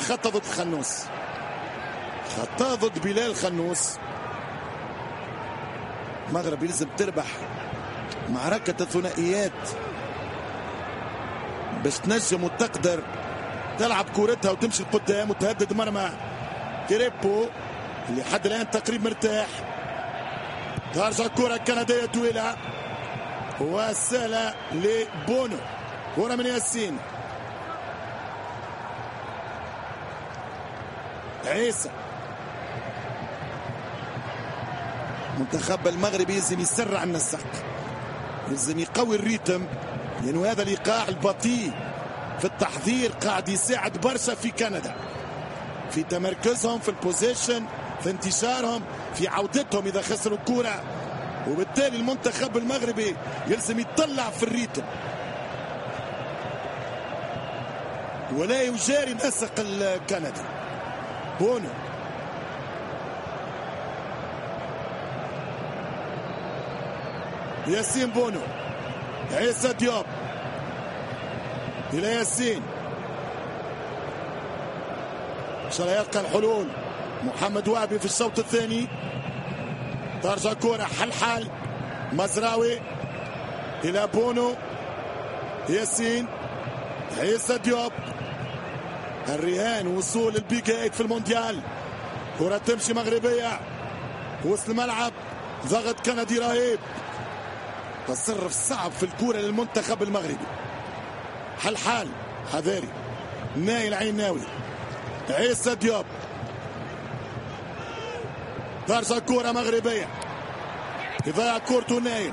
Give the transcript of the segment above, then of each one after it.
خطأ ضد خنوس، خطأ ضد بلال خنوس. المغرب يلزم تربح معركة الثنائيات باش تنجم وتقدر تلعب كورتها وتمشي لقدام وتهدد مرمى كريبو اللي حد الآن تقريبا مرتاح. ترجع الكرة الكندية طويلة وسهلة لبونو، كرة من ياسين عيسى. منتخب المغربي لازم يسرع النسق، لازم يقوي الريتم، لأنه هذا الإيقاع البطيء في التحضير قاعد يساعد برشا في كندا في تمركزهم في البوزيشن، في انتشارهم، في عودتهم إذا خسروا الكرة. وبالتالي المنتخب المغربي يلزم يطلع في الريتم ولا يجاري نسق الكندي. بونو ياسين، بونو، عيسى دياب إلى ياسين، إن شاء الله يلقى الحلول محمد وهبي في الشوط الثاني. ترجع كرة حل مزراوي إلى بونو، ياسين، عيسى دياب. الرهان وصول البيج 8 في المونديال. كرة تمشي مغربية وسط الملعب، ضغط كندي رهيب، تصرف صعب في الكرة للمنتخب المغربي. حل حذاري، نايل عيناوي، عيسى دياب. ترجع كرة مغربية، يضيع كورته نايل،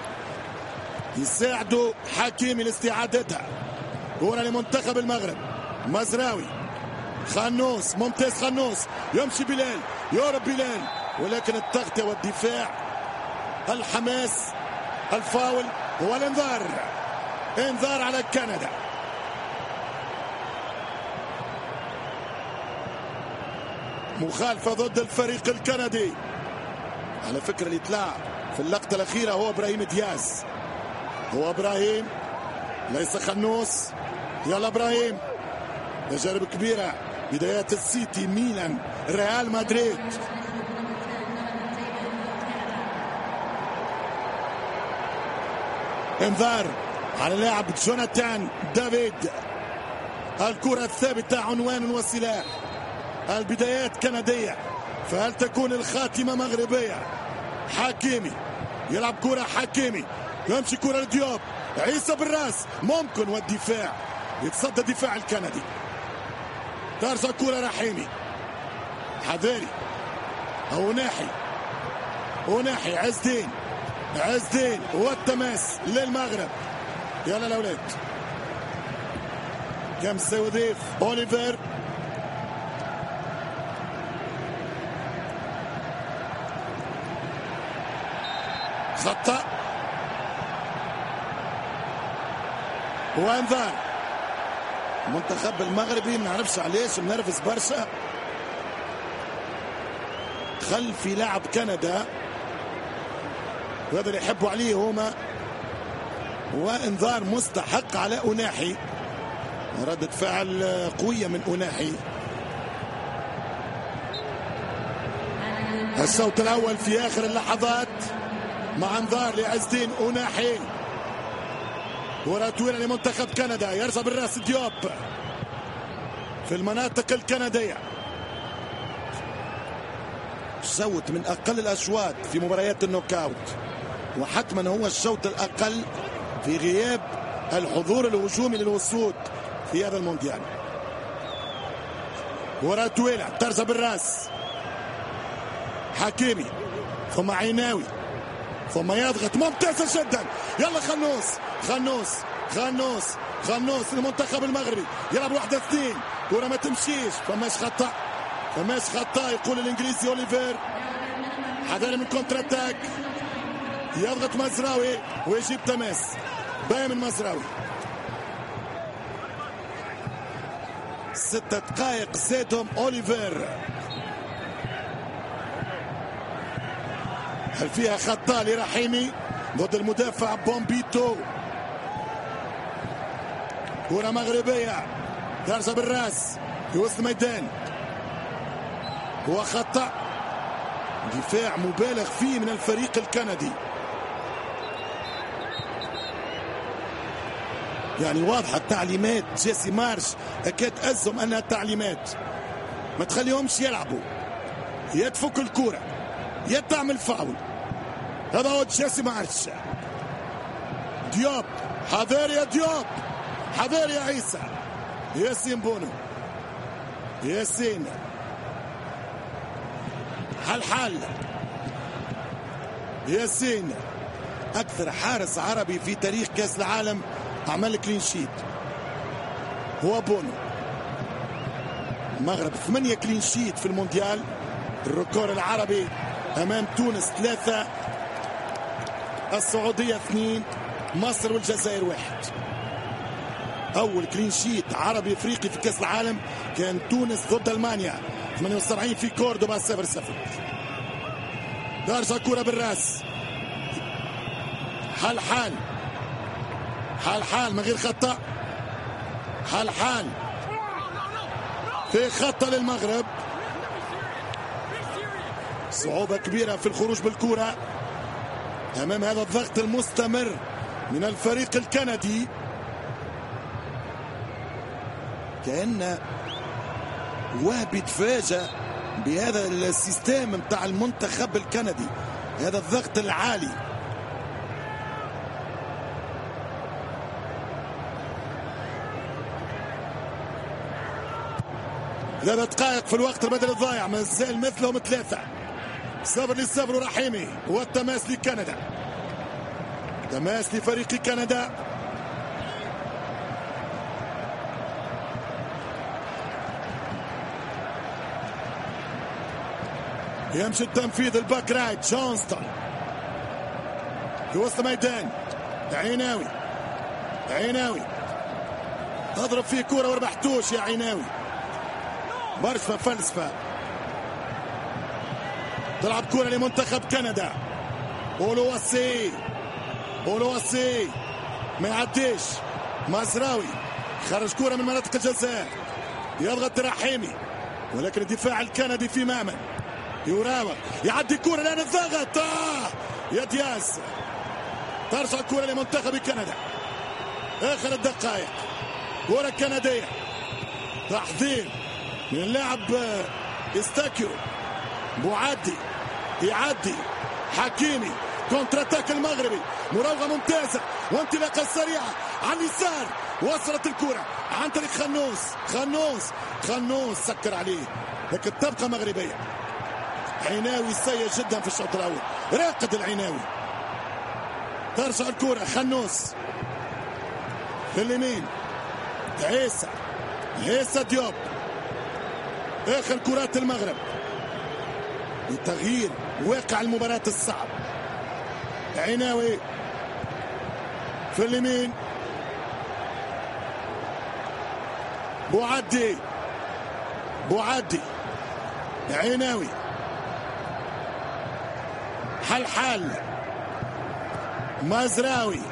يساعدوا حكيمي لاستعادتها. كرة لمنتخب المغرب، مزراوي، خنوس، ممتاز خنوس، يمشي بلال، يهرب بلال، ولكن التغطية والدفاع، الحماس، الفاول والانذار، انذار على كندا. مخالفة ضد الفريق الكندي. على فكرة اللي طلع في اللقطة الأخيرة هو إبراهيم دياز، هو إبراهيم ليس خنوس. يلا إبراهيم، تجارب كبيرة، بدايات السيتي، ميلان، ريال مدريد. انذار على لاعب جوناثان دافيد. الكرة الثابتة عنوان وسلاح. البدايات كندية، فهل تكون الخاتمة مغربية؟ حكيمي يلعب كرة، حكيمي يمشي كرة لديوب، عيسى بالراس ممكن، والدفاع يتصدى دفاع الكندي. ترجع كرة رحيمي، حذاري أو ناحي عزدين والتماس للمغرب. يلا الأولاد، كم سيضيف أوليفير، خطأ وانذار. المنتخب المغربي ما نعرفش علاش منرفز برشا، دخل في لعب كندا وهذا اللي يحبوا عليه هما، وانذار مستحق على أناحي. ردة فعل قوية من أناحي. الشوط الأول في آخر اللحظات مع انذار لعزدين أناحي. كرة طويلة لمنتخب كندا، يرجع بالراس ديوب في المناطق الكندية. شوط من أقل الأشواط في مباريات النوك أوت، وحتما هو الشوط الأقل في غياب الحضور الهجومي للوصول في هذا المونديال. كرة طويلة ترجع بالراس، حكيمي ثم عيناوي ثم يضغط، ممتازة جدا. يلا خنوس للمنتخب المغربي، يلعب 1-2، كرة ما تمشيش، فماش خطأ يقول الانجليزي اوليفير. حذر من كونتر اتاك، يضغط مزراوي ويجيب تماس، باين من مزراوي. 6 دقائق زادهم اوليفير. هل فيها خطأ لرحيمي ضد المدافع بومبيتو؟ كرة مغربية ترجع بالراس، في وسط الميدان. هو خطأ، دفاع مبالغ فيه من الفريق الكندي. يعني واضحة تعليمات جيسي مارش، أكاد أزهم أنها تعليمات ما تخليهمش يلعبوا، يا تفك الكرة يا تعمل فاول. هذا هو جيسي مارش. ديوب، حذر يا ديوب، حذر يا عيسى. ياسين بونو، ياسين حل ياسين أكثر حارس عربي في تاريخ كأس العالم عمل كلين شيت هو بونو. المغرب 8 كلين شيت في المونديال، الركور العربي أمام تونس 3، السعودية 2، مصر والجزائر 1. أول كلين شيت عربي إفريقي في كأس العالم كان تونس ضد ألمانيا 78 في كوردوبا 0-0. درجة كرة بالراس، حال من غير خطأ، حال في خطأ للمغرب. صعوبة كبيرة في الخروج بالكرة أمام هذا الضغط المستمر من الفريق الكندي. كأن وهبي تفاجأ بهذا السيستم متاع المنتخب الكندي، هذا الضغط العالي. ثلاث دقائق في الوقت البدل الضايع، ما زال مثلهم 3. صبر للصبر ورحيمي، والتماس لكندا، تماس لفريق كندا. يمشي التنفيذ الباك رايت جونستون في وسط الميدان. عيناوي اضرب فيه كوره وربحتوش يا عيناوي. برشا فلسفه. تلعب كوره لمنتخب كندا. اولواسي ما يعديش. مازراوي خرج كوره من مناطق الجزاء، يضغط رحيمي ولكن الدفاع الكندي في مامن. يراوغ يعدي كوره لان الضغط يا دياس. ترجع كوره لمنتخب كندا. اخر الدقائق، كوره كنديه، تحضير من اللاعب استاكيو. بوعدي يعدي حكيمي، كونتر اتاك المغربي، مراوغه ممتازه وانطلاقه سريعه على اليسار. وصلت الكره عن طريق خنوس سكر عليه لكن تبقى مغربيه. عيناوي سيء جدا في الشوط الاول، راقد العيناوي. ترجع الكره خنوس في اليمين، عيسى ديوب. اخر كرات المغرب لتغيير واقع المباراة الصعب. عيناوي في اليمين، بوعدي عيناوي، حل مازراوي،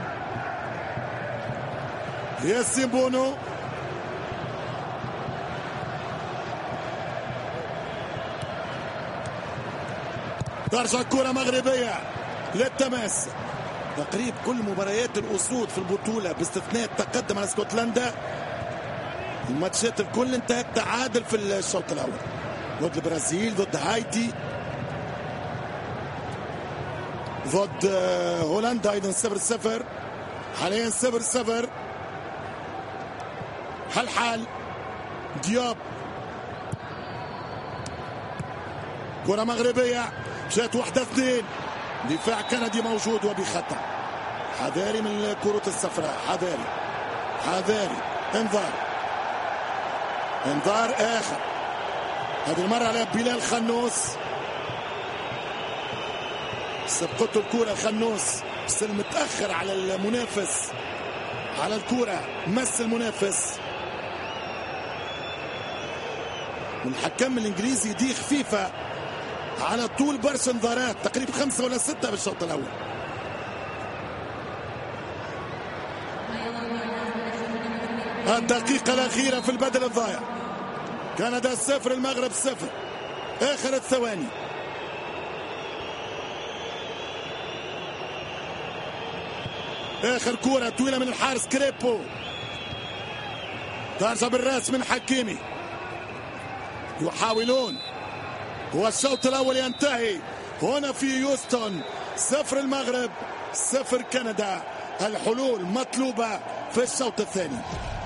ياسين بونو. ترجع كرة مغربية للتماس. تقريب كل مباريات الأسود في البطولة باستثناء التقدم على اسكتلندا، الماتشات الكل انتهت تعادل في الشوط الأول، ضد البرازيل، ضد هايتي، ضد هولندا أيضا 0-0، حاليا 0-0. حل ديوب، كرة مغربية جات 1-2. دفاع كندي موجود وبخطأ. حذاري من الكروت الصفراء، حذاري. انذار آخر، هذه المرة على بلال خنوس. سبقته الكرة خنوس، بس متأخر على المنافس، على الكرة مس المنافس. والحكم الإنجليزي دي خفيفة على طول، برشا انذارات، تقريبا 5 ولا 6 بالشوط الأول. الدقيقة الأخيرة في البدل الضايع. كندا 0 المغرب 0. آخر الثواني. آخر كرة طويلة من الحارس كريبو، ضربة بالراس من حكيمي. يحاولون، والشوط الأول ينتهي هنا في يوستن. 0 المغرب 0 كندا. الحلول مطلوبة في الشوط الثاني.